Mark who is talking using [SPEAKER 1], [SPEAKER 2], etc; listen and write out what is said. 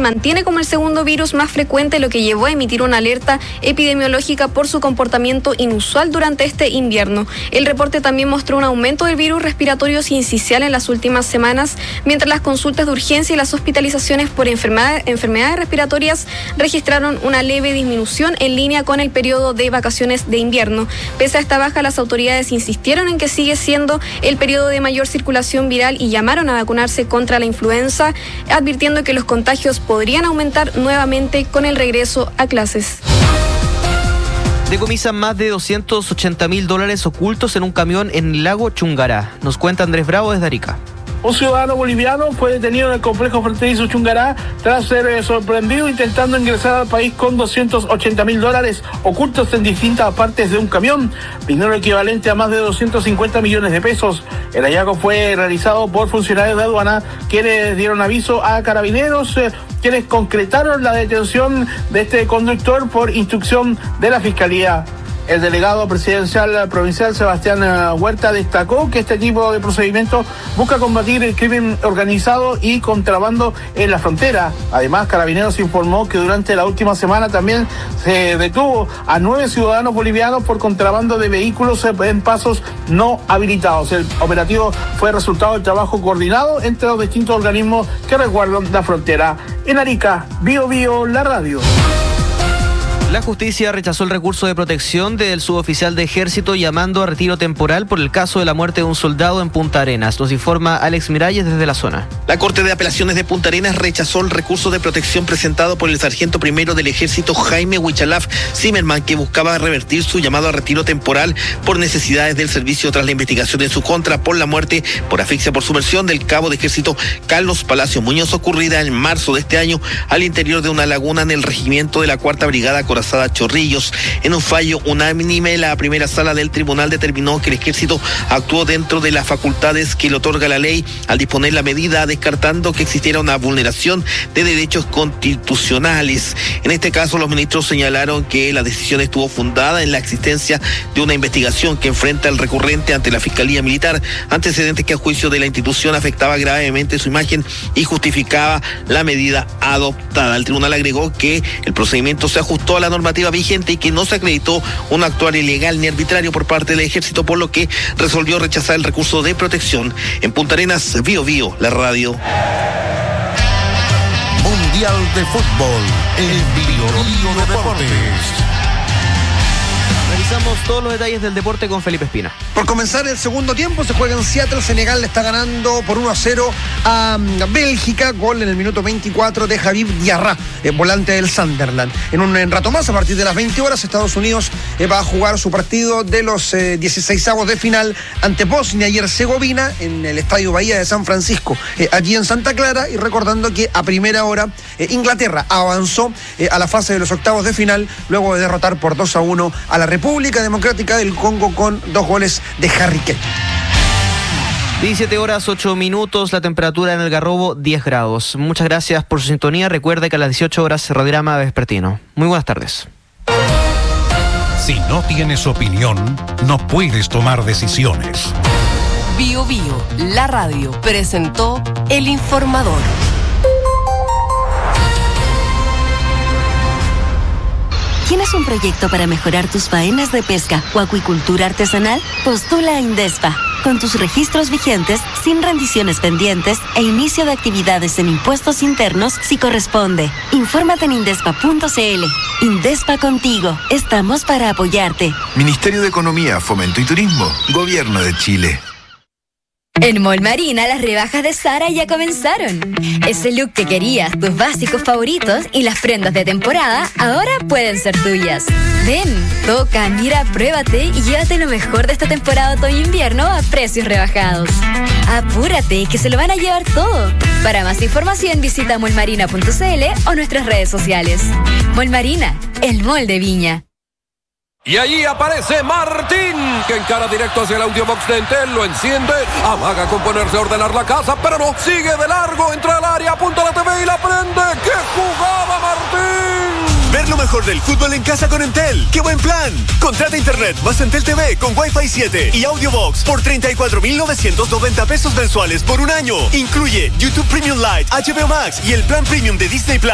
[SPEAKER 1] mantiene como el segundo virus más frecuente, lo que llevó a emitir una alerta epidemiológica por su comportamiento inusual durante este invierno. El reporte también mostró un aumento del virus respiratorio sincicial en las últimas semanas, mientras las consultas de urgencia y las hospitalizaciones por enfermedades respiratorias registraron una leve disminución en línea con el periodo de vacaciones de invierno. Pese a esta baja, las autoridades insistieron en que sigue siendo el periodo de mayor circulación viral y llamaron a vacunarse contra la influenza, advirtiendo que los contagios podrían aumentar nuevamente con el regreso a clases.
[SPEAKER 2] Decomisan más de $280.000 ocultos en un camión en el lago Chungará. Nos cuenta Andrés Bravo desde Arica.
[SPEAKER 3] Un ciudadano boliviano fue detenido en el complejo fronterizo Chungará tras ser sorprendido intentando ingresar al país con $280.000 ocultos en distintas partes de un camión, dinero equivalente a más de 250 millones de pesos. El hallazgo fue realizado por funcionarios de aduana, quienes dieron aviso a carabineros, quienes concretaron la detención de este conductor por instrucción de la Fiscalía. El delegado presidencial provincial Sebastián Huerta destacó que este tipo de procedimientos busca combatir el crimen organizado y contrabando en la frontera. Además, Carabineros informó que durante la última semana también se detuvo a 9 ciudadanos bolivianos por contrabando de vehículos en pasos no habilitados. El operativo fue resultado del trabajo coordinado entre los distintos organismos que resguardan la frontera. En Arica, Bio Bio, la radio.
[SPEAKER 2] La justicia rechazó el recurso de protección del suboficial de ejército llamando a retiro temporal por el caso de la muerte de un soldado en Punta Arenas. Nos informa Alex Miralles desde la zona.
[SPEAKER 4] La Corte de Apelaciones de Punta Arenas rechazó el recurso de protección presentado por el sargento primero del ejército Jaime Huichalaf Zimmerman, que buscaba revertir su llamado a retiro temporal por necesidades del servicio tras la investigación en su contra por la muerte por asfixia por sumersión del cabo de ejército Carlos Palacio Muñoz, ocurrida en marzo de este año al interior de una laguna en el regimiento de la 4ª Brigada Corazada Chorrillos. En un fallo unánime, la primera sala del tribunal determinó que el ejército actuó dentro de las facultades que le otorga la ley al disponer la medida, descartando que existiera una vulneración de derechos constitucionales. En este caso, los ministros señalaron que la decisión estuvo fundada en la existencia de una investigación que enfrenta al recurrente ante la Fiscalía Militar, antecedentes que a juicio de la institución afectaba gravemente su imagen y justificaba la medida adoptada. El tribunal agregó que el procedimiento se ajustó a la normativa vigente y que no se acreditó un actuar ilegal ni arbitrario por parte del ejército, por lo que resolvió rechazar el recurso de protección. En Punta Arenas, Bio Bio, la radio.
[SPEAKER 5] Mundial de Fútbol en Bio Bio Deportes.
[SPEAKER 2] Revisamos todos los detalles del deporte con Felipe Espina.
[SPEAKER 6] Por comenzar el segundo tiempo, se juega en Seattle. Senegal le está ganando por 1-0 a Bélgica. Gol en el minuto 24 de Habib Diarra, volante del Sunderland. En un rato más, a partir de las 20 horas, Estados Unidos va a jugar su partido de los 16avos de final ante Bosnia y Herzegovina en el Estadio Bahía de San Francisco, allí en Santa Clara. Y recordando que a primera hora Inglaterra avanzó a la fase de los octavos de final luego de derrotar por 2-1 a la República Democrática del Congo con 2 goles de Harry Kane.
[SPEAKER 2] 17 horas 8 minutos, la temperatura en Algarrobo 10 grados. Muchas gracias por su sintonía. Recuerde que a las 18 horas Radiograma Vespertino. Muy buenas tardes.
[SPEAKER 5] Si no tienes opinión, no puedes tomar decisiones.
[SPEAKER 7] Bio Bio, la radio, presentó El Informador.
[SPEAKER 8] ¿Tienes un proyecto para mejorar tus faenas de pesca o acuicultura artesanal? Postula a Indespa, con tus registros vigentes, sin rendiciones pendientes e inicio de actividades en impuestos internos si corresponde. Infórmate en indespa.cl. Indespa contigo. Estamos para apoyarte.
[SPEAKER 9] Ministerio de Economía, Fomento y Turismo. Gobierno de Chile.
[SPEAKER 10] En Mall Marina las rebajas de Zara ya comenzaron. Ese look que querías, tus básicos favoritos y las prendas de temporada ahora pueden ser tuyas. Ven, toca, mira, pruébate y llévate lo mejor de esta temporada otoño-invierno a precios rebajados. Apúrate, que se lo van a llevar todo. Para más información visita mallmarina.cl o nuestras redes sociales. Mall Marina, el mall de Viña.
[SPEAKER 11] Y allí aparece Martín, que encara directo hacia el audiobox de Entel, lo enciende, amaga con ponerse a ordenar la casa, pero no, sigue de largo, entra al área, apunta la TV y la prende. ¡Qué jugada, Martín!
[SPEAKER 12] Ver lo mejor del fútbol en casa con Entel. ¡Qué buen plan! Contrata internet más Entel TV con Wi-Fi 7 y audiobox por 34,990 pesos mensuales por un año. Incluye YouTube Premium Lite, HBO Max y el plan premium de Disney Plus.